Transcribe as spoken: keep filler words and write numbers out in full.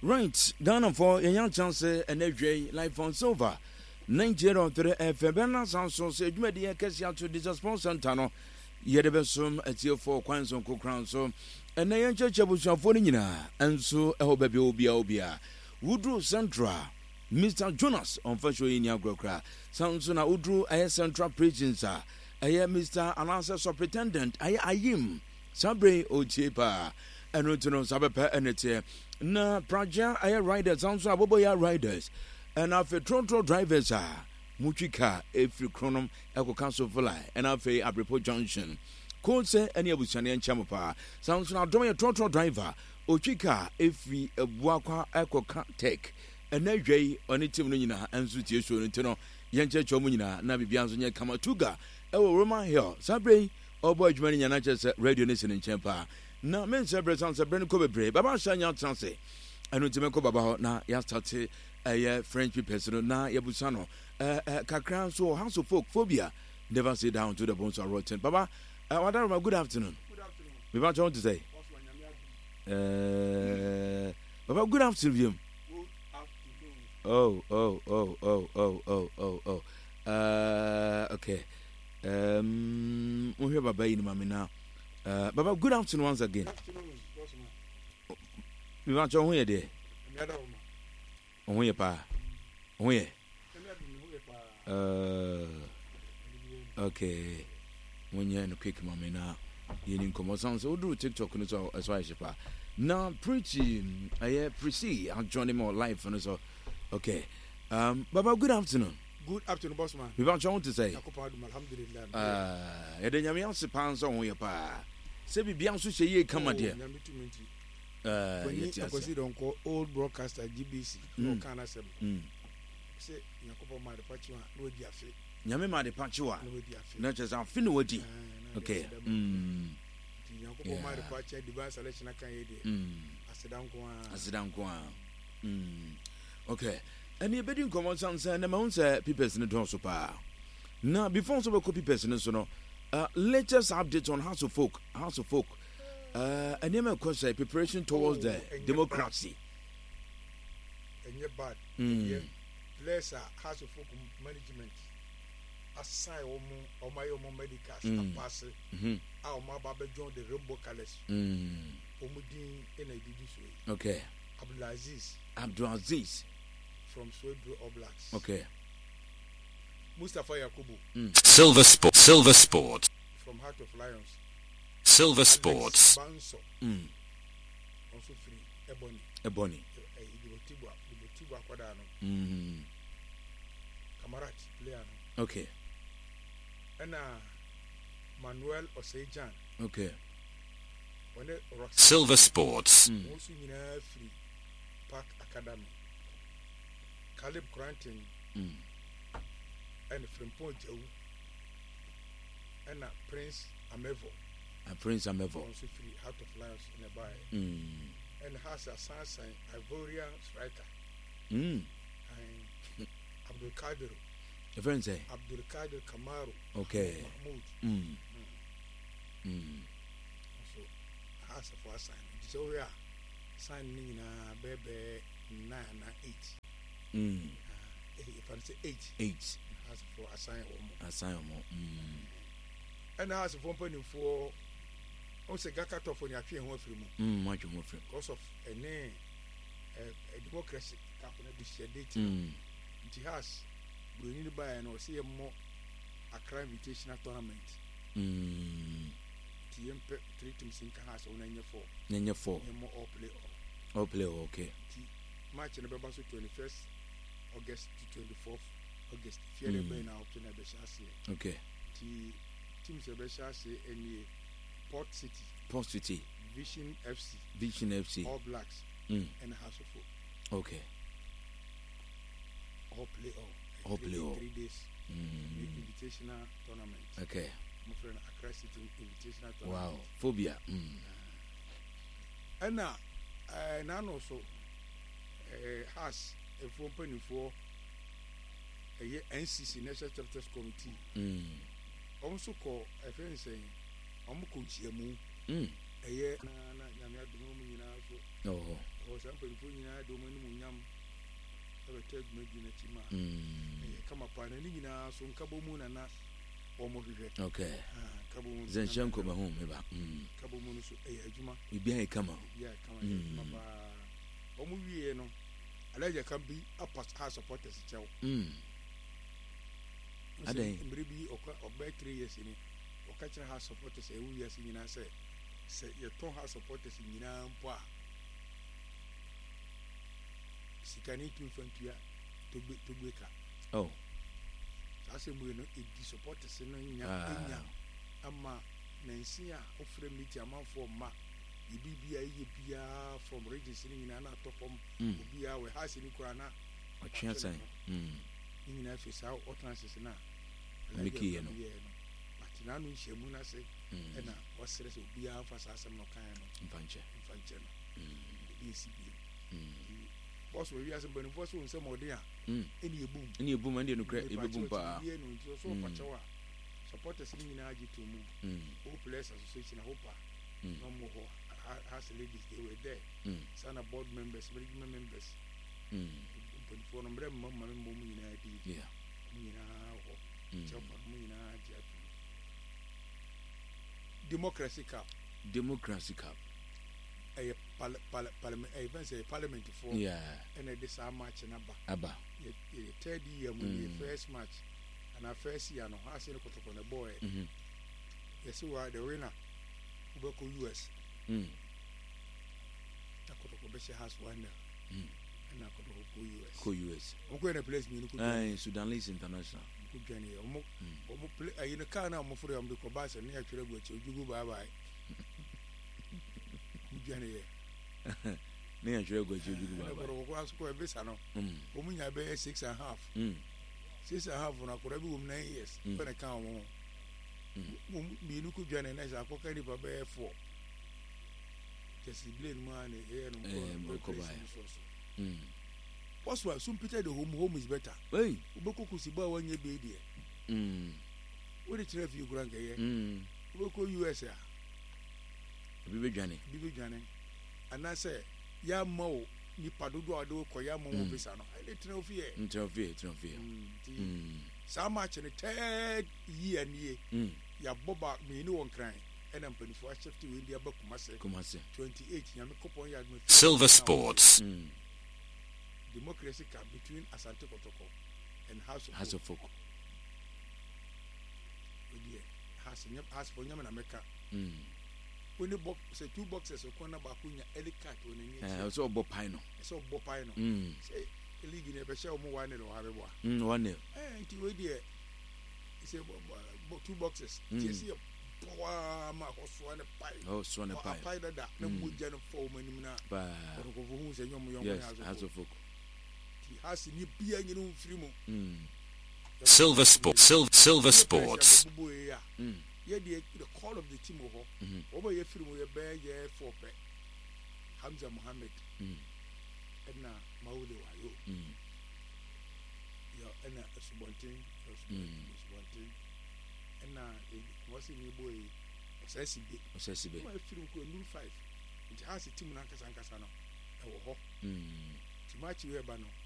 Right, down for a young chance and a J life on silver. ninety oh three F M Bernard Sanson said, Media Cassia to this sponsor Tano. Yedebesum at your four coins on Crown so. And the young church of Shafonina, and so a hope baby obia obia. Woodrow Centra, Mister Jonas on Fasho in Yagrokra. Sansona Woodrow, I Central preaching, sir. I am Mister Announcer Superintendent. I am Sabre Ochepa. And Rutuno Sabepa and it's na Praja, I riders, Sanso Aboboya riders. And after Tronto drivers are Muchika, every chronom, Echo Council Fly, and after Abripo Junction. Code say any of Shani and Chamapa. Sounds now doing a Tronto driver, Ochika, every Waka Echo Tech, and A J on it Timuna and Sutia Shunitino, Yancha Chomuna, Nabi Bianzonia Kamatuga, Ewo Roma Hill, Sabre, or boy Jmani Yanajas radio nation in Champa. Na men se bresan se brenu ko bebre baba shanya chance anu time ko baba na ya start eh French people so na ya busa no eh kakran so house of folk phobia never sit down to the bones are rotten baba uh, what are good afternoon good afternoon we want you to say uh baba good afternoon good afternoon oh oh oh oh oh oh oh oh uh okay um we hear baba in mama now. Uh, Baba, good afternoon once again. Good afternoon, we want you here, dear. Oh, yeah, pa. Oh, yeah. Uh, okay. When you're in a quick moment now, you didn't come on. So, do TikTok and so as well as you pa. Now, preaching, I proceed. I'll join him all live and so. Okay. Um, Baba, good afternoon. Good afternoon, boss man. We want you to say. Alhamdulillah. Uh, and then you have to pounds on your pa. Sebi biansu se ye kama dia uh when you consider on old broadcaster G B C no can asem say yakobo ma de pachiwa no di afi nyame ma de pachiwa na chesa afi no wadi okay mm yakobo ma de pachiwa divine selection kan ye de asidan ko asidan ko mm okay any bedin common sense na ma unse people ne don so pa na before so be copy person so no. Uh, latest update on House of Folk, House of Folk, uh, and then of course, uh, preparation towards oh, the democracy. And you're bad. Mm. Bless uh, House of Folk management. Assign or my own medicals and pass it. Our Mababa joined the Rainbow Colors. Omudin in a D D. Okay. Abdulaziz. Abdulaziz. From Swedru Oblaks. Okay. Mustafa Yakubu. Mm. Silver Sport. Silver Sport. From Heart of Lions. Silver Alex Sports. Banso. Mm. Also free. Ebony. Ebony. Ibotibwa. Ibotibwa Kwadano. Mm. Kamarat. Player. Okay. And uh, Manuel Osejan. Okay. Silver Sports. Mm. Also in free. Park Academy. Caleb Granting. Mm. And from Point Joe and a Prince Amevo. And Prince Amevo. Also free Heart of Lions in a buy. Mm. And has a Sansan Ivorian striker. Mm. And Abdul Kadir. Your friend say? Abdul Kadir Kamaru. Okay. Mahmoud. Mm. Mm. So has a for sign. So we are signing a baby nine and eight. Mm. If I say eight. Eight. As for assign or assign more. And as a company for also got cut off on your fear home film. Mm, much more film. Because of a name, a democracy happened to share data. It has we need to buy and see a more a crime invitational tournament. Mm. T M P three teams in Kahas on Nanya four. Nanya four. More all play all. All play okay. March in the Babasu twenty first August to twenty fourth. August fear the brain out to never shall okay. The teams of Beshasi and Port City. Port City. Vision F C. Vision F C. All Blacks. Mm. And House of Folk. Okay. All play all. All three, play all. Three days. Mm. Invitational tournament. Okay. My friend, Accra City invitational tournament. Wow. Phobia. Mm. Uh, and now, uh, now also uh, has a phone penny for a N C C National Chapters Committee. Mm. Also call a friend saying, I'm going to Mm. a year. No. because I'm putting for you. I don't know yam. I tell me you chima. Come upon any now, so Cabo Moon and not almost regret. Okay. Cabo Moon. Then Shanko home, maybe. Cabo Moon, a Juma. You be a come on. Yeah, come on. Almost, you know. I like you can be up as her supporters. Mm. I think maybe or back three years in it. Or catch her supporters a years in I say, say your tongue has supporters in Yampa. She can eat in front of you to be to wake up. Oh, I say, we know it supporters in Yam. Amma Nancy, offering me a month for Ma. The B B I from regions in an top of B R, has in Ukraina. I can't say. In an office out or trances now. Mickey, but now we shall Muna say, and what says will be our first as I'm not kind of function. Function. D C B. Boss will be as a bonus in some more dear. Any boom. Any boom and you create a boom. So much our supporters in our G to move. Hope less association, I hope. No more has ladies, they were there. Son of board members, management members. But for a number of mamma and woman in idea. Democracy Cup. Democracy Cup. A parliament, a parliament for yeah, and a disarm match and Abba. Abba. A third year, first match, and our first year, no has any protocol on a boy. Yes, who are the winner. Ubeko U S. Mm. Nakotoko Besha has one there. And Nakotoko U S. Co U S. Okay, in a place me. Aye, Sudanese International. Good journey. Omo, omo play. In a car now, omo for them to Kobas and near to go to you go bye bye. Good journey. Near to go to you go bye bye. Omo was quite busy now. Omo ya be six and a half. Six and a half on a Korean woman nine years. When I count one. Me no could join and as I could carry Baba four. Just blame money here and go by. What's why soon Peter the home home is better. Hey, Uboko Kusiba one year baby. Hm. What did you have you grandpa here? Hm. Uboko U S A. Bibi Johnny. Bibi Johnny. And I say, Yamo, Nipadudo, Ado, Koyamo, Visano. I didn't know fear. Interfere, interfere. So much in the third year and year. Ya boba me no one crying and I'm paying for a shift to India book Kumase twenty-eight Yamiko yard Silver Sports. Mm. Democracy Cup between Asante Kotoko and House of House of Folk. Has has for Yaman America. Mm. When the box say two boxes of corner bakunya ellie cat when you need so bopino. So bopino. Mm. Say a league in a show more one or Hariwa. Mm, one nil. Eh, to dear. Say two boxes. Yes, you power my horse one a pie. Oh, swan a pie. Pie that no good general foam and but who's a young young as of folk. He has any beer in your free. Silver Sports. Silver Silver Sports. Yeah, the call of the team over your film with a bear year for pet. Hamza Mohammed. And now Maudi Wayo. You're in a subontin. And now it was in your boy. Sessibe. Sessibe. My film could do five. It has a team in Ankasano. Oh, to match you, Ebano.